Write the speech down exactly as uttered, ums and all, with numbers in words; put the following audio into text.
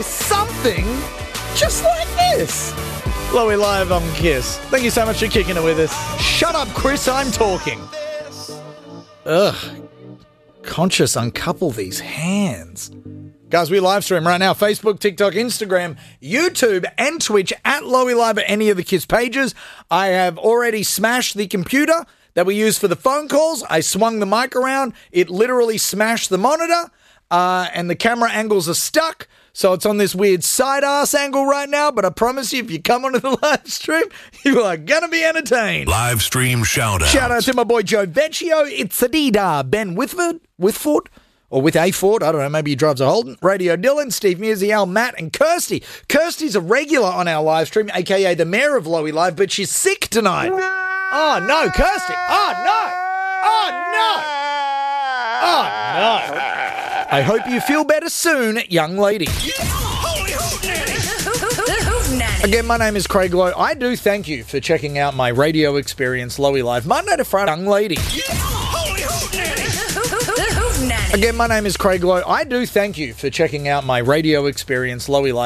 something just like this. Lowy Live on Kiss. Thank you so much for kicking it with us. Shut up, Chris, I'm talking. Ugh. Conscious uncouple these hands. Guys, we live stream right now. Facebook, TikTok, Instagram, YouTube, and Twitch at Lowy Live at any of the Kiss pages. I have already smashed the computer that we use for the phone calls. I swung the mic around. It literally smashed the monitor. Uh, and the camera angles are stuck. So it's on this weird side-ass angle right now, but I promise you, if you come onto the live stream, you are going to be entertained. Live stream shout-out. Shout-out to my boy Joe Vecchio. It's Adida, Ben Whitford, Whitford, or with a Ford, I don't know, maybe he drives a Holden. Radio Dylan, Steve Musial, Matt, and Kirsty. Kirsty's a regular on our live stream, a k a the mayor of Lowy Live, but she's sick tonight. Oh, no, Kirsty. Oh, no. Oh, no. Oh, no. I hope you feel better soon, young lady. Yeah, holy hoot nanny. Again, my name is Craig Lowe. I do thank you for checking out my radio experience, Lowy Live, Monday to Friday, young lady. Yeah, holy hoot nanny. Again, my name is Craig Lowe. I do thank you for checking out my radio experience, Lowy Live.